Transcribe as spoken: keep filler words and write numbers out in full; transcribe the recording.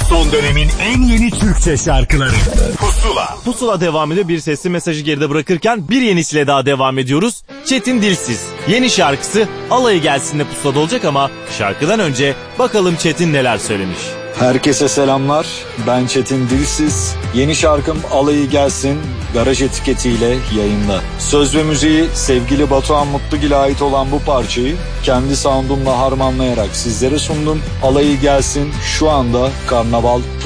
Son dönemin en yeni Türkçe şarkıları Pusula. Pusula devam ediyor. Bir sesli mesajı geride bırakırken bir yenisiyle daha devam ediyoruz. Çetin Dilsiz. Yeni şarkısı Alayı Gelsin'de Pusula'da olacak ama şarkıdan önce bakalım Çetin neler söylemiş. Herkese selamlar. Ben Çetin Dilsiz. Yeni şarkım Alayı Gelsin garaj etiketiyle yayında. Söz ve müziği sevgili Batuhan Mutlugil'e ait olan bu parçayı kendi soundumla harmanlayarak sizlere sundum. Alayı Gelsin şu anda Karnaval Pusula'da.